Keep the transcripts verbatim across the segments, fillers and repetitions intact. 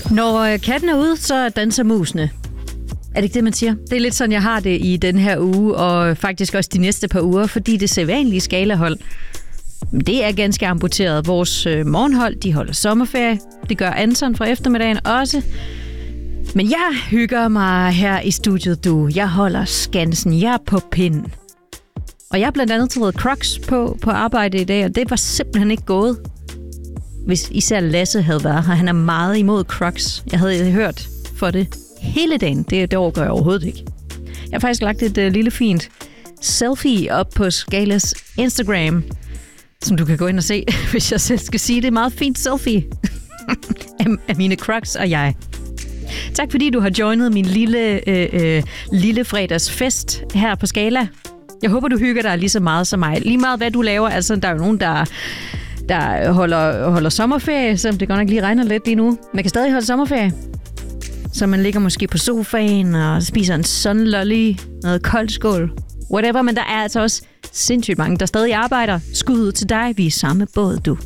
Når katten er ude, så danser musene. Er det ikke det, man siger? Det er lidt sådan, jeg har det i den her uge, og faktisk også de næste par uger, fordi det sædvanlige skalahold, det er ganske amputeret. Vores øh, morgenhold, de holder sommerferie. Det gør Anton fra eftermiddagen også. Men jeg hygger mig her i studiet, du. Jeg holder skansen. Jeg er på pinden. Og jeg har blandt andet taget Crocs på, på arbejde i dag, og det var simpelthen ikke gået. Hvis især Lasse havde været her. Han er meget imod Crocs. Jeg havde hørt for det hele dagen. Det, det overgår jeg overhovedet ikke. Jeg har faktisk lagt et uh, lille fint selfie op på Skalas Instagram, som du kan gå ind og se, hvis jeg selv skal sige det. Meget fint selfie af, af mine Crocs og jeg. Tak fordi du har joinet min lille, øh, øh, lille fredagsfest her på Skala. Jeg håber, du hygger dig lige så meget som mig. Lige meget, hvad du laver. Altså, der er jo nogen, der, der holder, holder sommerferie, selvom det godt nok lige regner lidt lige nu. Man kan stadig holde sommerferie. Så man ligger måske på sofaen og spiser en sunlolly, noget koldt skål, whatever. Men der er altså også sindssygt mange, der stadig arbejder. Skud ud til dig. Vi er samme båd, du.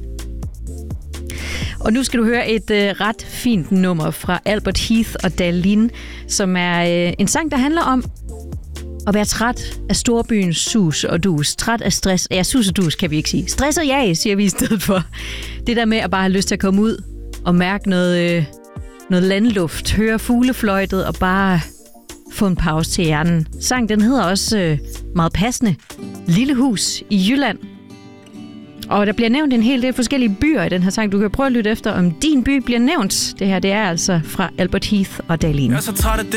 Og nu skal du høre et øh, ret fint nummer fra Albert Heath og Dalin, som er øh, en sang, der handler om at være træt af storbyens sus og dus. Træt af stress. Ja, sus og dus kan vi ikke sige. Stress og ja, siger vi i stedet for. Det der med at bare have lyst til at komme ud og mærke noget, øh, noget landluft, høre fuglefløjtet og bare få en pause til hjernen. Sang, den hedder også øh, meget passende Lille Hus i Jylland. Og der bliver nævnt en hel del forskellige byer i den her sang. Du kan prøve at lytte efter, om din by bliver nævnt. Det her, det er altså fra Albert Heath og Dalin. Jeg er så træt af det